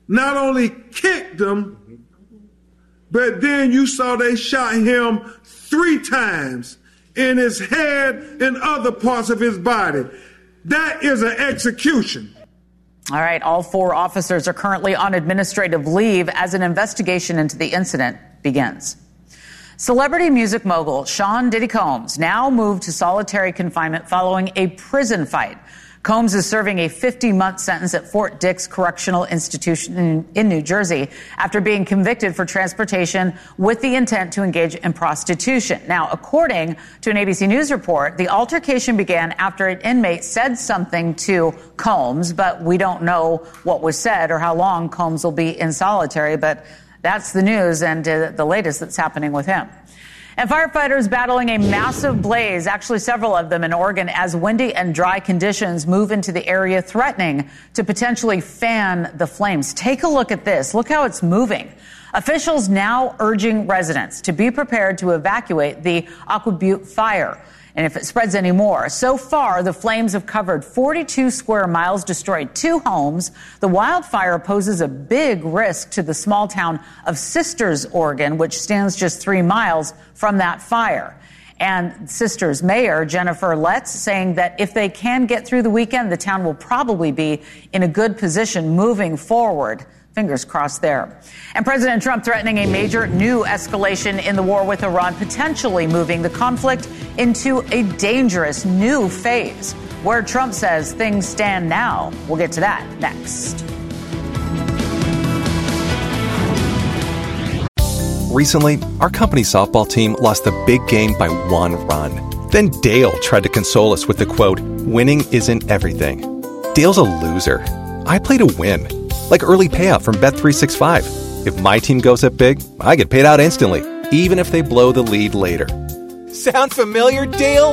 not only kicked him, but then you saw they shot him 3 times in his head and other parts of his body. That is an execution. All right, all 4 officers are currently on administrative leave as an investigation into the incident begins. Celebrity music mogul Sean Diddy Combs now moved to solitary confinement following a prison fight. Combs is serving a 50-month sentence at Fort Dix Correctional Institution in New Jersey after being convicted for transportation with the intent to engage in prostitution. Now, according to an ABC News report, the altercation began after an inmate said something to Combs, but we don't know what was said or how long Combs will be in solitary, but that's the news and the latest that's happening with him. And firefighters battling a massive blaze, actually several of them in Oregon, as windy and dry conditions move into the area, threatening to potentially fan the flames. Take a look at this. Look how it's moving. Officials now urging residents to be prepared to evacuate the Aqua Butte fire. And if it spreads any more. So far, the flames have covered 42 square miles, destroyed 2 homes. The wildfire poses a big risk to the small town of Sisters, Oregon, which stands just 3 miles from that fire. And Sisters Mayor Jennifer Letts saying that if they can get through the weekend, the town will probably be in a good position moving forward. Fingers crossed there. And President Trump threatening a major new escalation in the war with Iran, potentially moving the conflict into a dangerous new phase, where Trump says things stand now. We'll get to that next. Recently, our company's softball team lost the big game by 1 run. Then Dale tried to console us with the quote, "Winning isn't everything." Dale's a loser. I play to win. Like early payout from Bet365. If my team goes up big, I get paid out instantly, even if they blow the lead later. Sound familiar, Dale?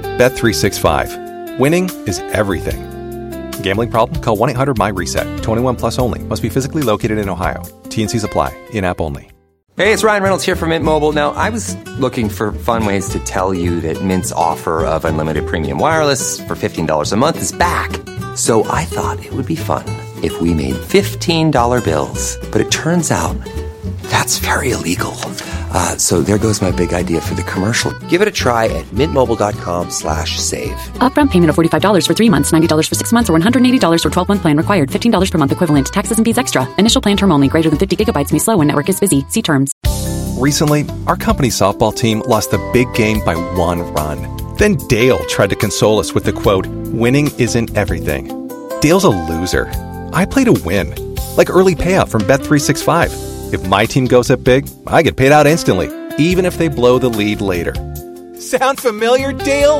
Bet365. Winning is everything. Gambling problem? Call 1-800-MY-RESET. 21 plus only. Must be physically located in Ohio. T&Cs apply. In-app only. Hey, it's Ryan Reynolds here from Mint Mobile. Now, I was looking for fun ways to tell you that Mint's offer of unlimited premium wireless for $15 a month is back. So I thought it would be fun if we made $15 bills. But it turns out that's very illegal. So there goes my big idea for the commercial. Give it a try at mintmobile.com/save. Upfront payment of $45 for 3 months, $90 for 6 months, or $180 for 12-month plan required. $15 per month equivalent. Taxes and fees extra. Initial plan term only. Greater than 50 gigabytes may slow when network is busy. See terms. Recently, our company's softball team lost the big game by 1 run. Then Dale tried to console us with the quote, "Winning isn't everything." Dale's a loser. I play to win. Like early payout from Bet365. If my team goes up big, I get paid out instantly, even if they blow the lead later. Sound familiar, Dale?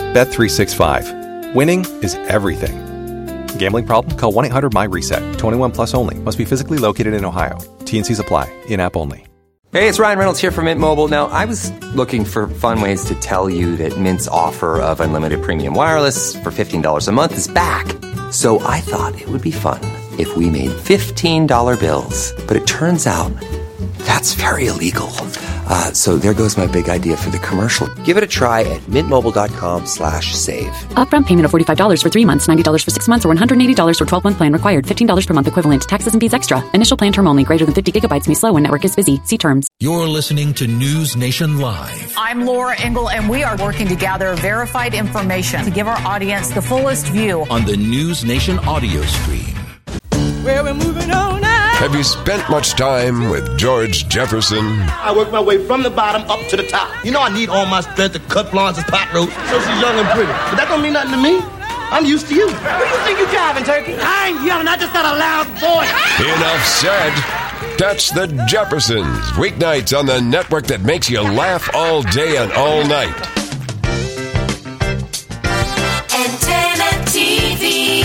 Bet365. Winning is everything. Gambling problem? Call 1-800-MY-RESET. 21 plus only. Must be physically located in Ohio. T&Cs apply. In-app only. Hey, it's Ryan Reynolds here from Mint Mobile. Now, I was looking for fun ways to tell you that Mint's offer of unlimited premium wireless for $15 a month is back. So I thought it would be fun if we made $15 bills. But it turns out that's very illegal. So there goes my big idea for the commercial. Give it a try at mintmobile.com/save. Upfront payment of $45 for 3 months, $90 for 6 months, or $180 for 12-month plan required. $15 per month equivalent. Taxes and fees extra. Initial plan term only. Greater than 50 gigabytes may slow when network is busy. See terms. You're listening to News Nation Live. I'm Laura Engel, and we are working to gather verified information to give our audience the fullest view on the News Nation audio stream. Well, we're moving on now. Have you spent much time with George Jefferson? I work my way from the bottom up to the top. You know I need all my strength to cut Florence's pot roast so she's young and pretty. But that don't mean nothing to me. I'm used to you. Where you think you're driving, Turkey? I ain't yelling. I just got a loud voice. Enough said. That's the Jeffersons. Weeknights on the network that makes you laugh all day and all night. Antenna TV.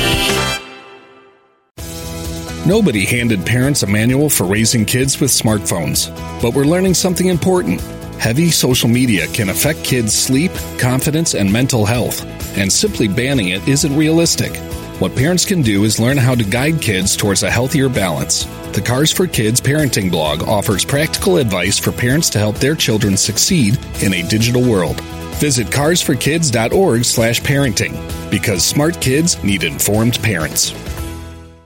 Nobody handed parents a manual for raising kids with smartphones. But we're learning something important. Heavy social media can affect kids' sleep, confidence, and mental health. And simply banning it isn't realistic. What parents can do is learn how to guide kids towards a healthier balance. The Cars for Kids parenting blog offers practical advice for parents to help their children succeed in a digital world. Visit carsforkids.org/parenting because smart kids need informed parents.